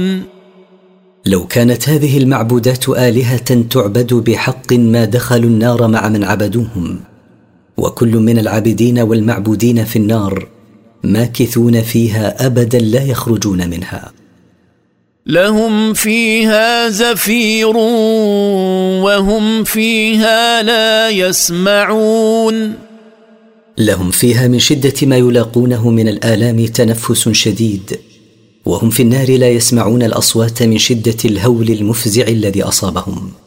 لو كانت هذه المعبودات آلهة تعبد بحق ما دخلوا النار مع من عبدوهم، وكل من العابدين والمعبودين في النار ماكثون فيها أبدا لا يخرجون منها. لهم فيها زفير وهم فيها لا يسمعون. لهم فيها من شدة ما يلاقونه من الآلام تنفس شديد، وهم في النار لا يسمعون الأصوات من شدة الهول المفزع الذي أصابهم.